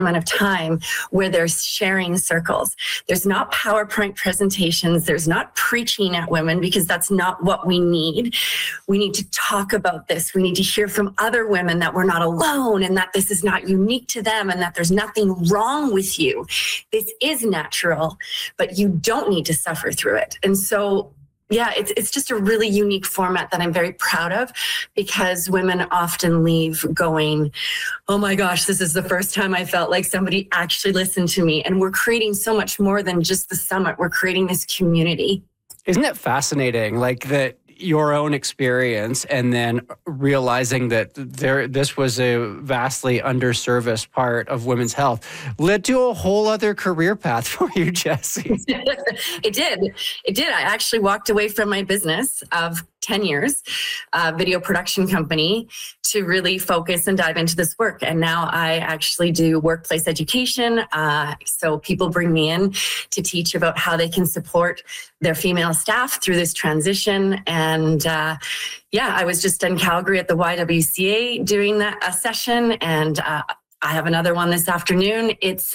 amount of time where there's sharing circles. There's not PowerPoint presentations. There's not preaching at women, because that's not what we need. We need to talk about this. We need to hear from other women that we're not alone and that this is not unique to them and that there's nothing wrong with you. This is natural, but you don't need to suffer through it. And so yeah, it's just a really unique format that I'm very proud of, because women often leave going, oh my gosh, this is the first time I felt like somebody actually listened to me. And we're creating so much more than just the summit. We're creating this community. Isn't it fascinating, like that your own experience and then realizing that this was a vastly underserviced part of women's health led to a whole other career path for you, Jessie? It did. I actually walked away from my business of 10 years, video production company, to really focus and dive into this work. And now I actually do workplace education. So people bring me in to teach about how they can support their female staff through this transition. And I was just in Calgary at the YWCA doing a session, and I have another one this afternoon.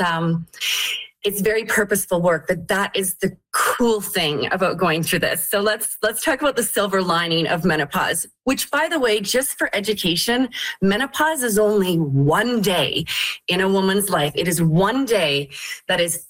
It's very purposeful work, but that is the cool thing about going through this. So let's talk about the silver lining of menopause, which, by the way, just for education, menopause is only one day in a woman's life. It is one day that is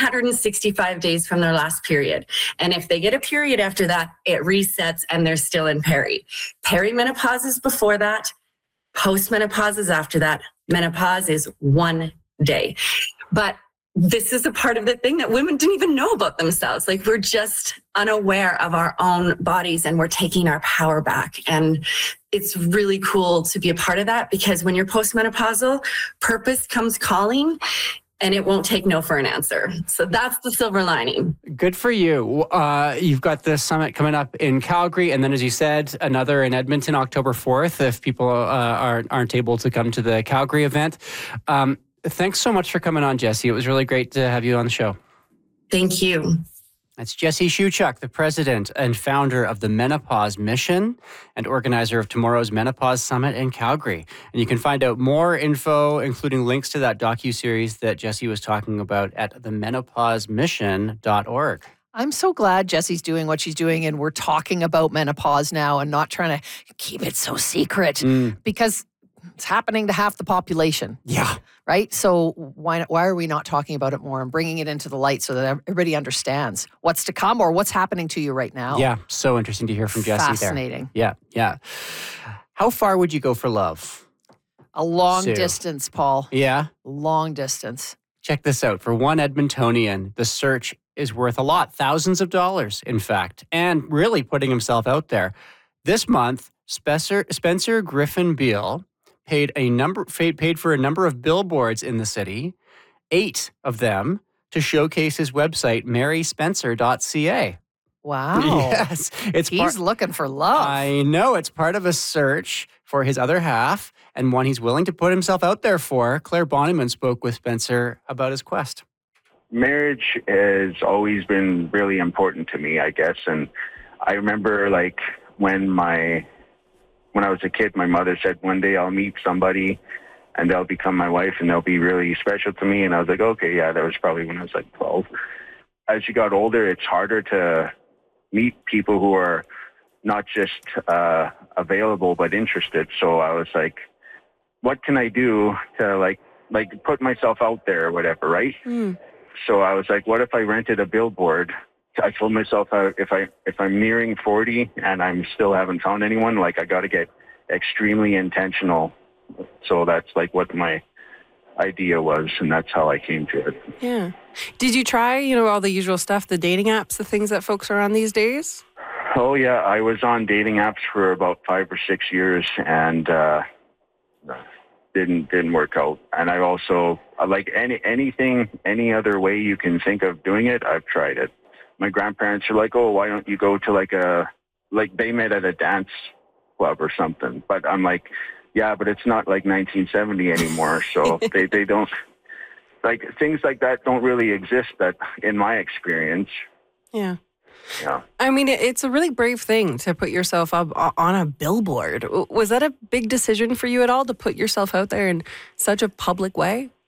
365 days from their last period. And if they get a period after that, it resets and they're still in peri. Perimenopause is before that. Postmenopause is after that. Menopause is one day. But this is a part of the thing that women didn't even know about themselves. Like, we're just unaware of our own bodies and we're taking our power back. And it's really cool to be a part of that, because when you're postmenopausal, purpose comes calling and it won't take no for an answer. So that's the silver lining. Good for you. You've got the summit coming up in Calgary, and then, as you said, another in Edmonton, October 4th, if people aren't able to come to the Calgary event. Thanks so much for coming on, Jessie. It was really great to have you on the show. Thank you. That's Jessie Shewchuk, the president and founder of the Menopause Mission and organizer of tomorrow's Menopause Summit in Calgary. And you can find out more info, including links to that docuseries that Jessie was talking about, at themenopausemission.org. I'm so glad Jessie's doing what she's doing and we're talking about menopause now and not trying to keep it so secret, because it's happening to half the population. Yeah. Right? So why are we not talking about it more and bringing it into the light so that everybody understands what's to come or what's happening to you right now? Yeah. So interesting to hear from Jessie there. Fascinating. Yeah. Yeah. How far would you go for love? A long distance, Paul. Yeah? Long distance. Check this out. For one Edmontonian, the search is worth a lot. Thousands of dollars, in fact. And really putting himself out there. This month, Spencer Griffin Beale paid for a number of billboards in the city, 8 of them, to showcase his website, maryspencer.ca. Wow. Yes. He's looking for love. I know. It's part of a search for his other half, and one he's willing to put himself out there for. Claire Bonnyman spoke with Spencer about his quest. Marriage has always been really important to me, I guess. And I remember, like, when I was a kid, my mother said, one day I'll meet somebody and they'll become my wife and they'll be really special to me. And I was like, okay, yeah, that was probably when I was like 12. As you got older, it's harder to meet people who are not just available but interested. So I was like, what can I do to like put myself out there or whatever, right? So I was like, what if I rented a billboard? I told myself if I'm nearing 40 and I'm still haven't found anyone, like, I got to get extremely intentional. So that's like what my idea was, and that's how I came to it. Yeah. Did you try, all the usual stuff, the dating apps, the things that folks are on these days? Oh yeah, I was on dating apps for about 5 or 6 years, and didn't work out. And I also like any other way you can think of doing it, I've tried it. My grandparents are like, oh, why don't you go to they met at a dance club or something. But I'm like, yeah, but it's not like 1970 anymore. So they don't, like, things like that don't really exist in my experience. Yeah. Yeah. I mean, it's a really brave thing to put yourself up on a billboard. Was that a big decision for you at all, to put yourself out there in such a public way?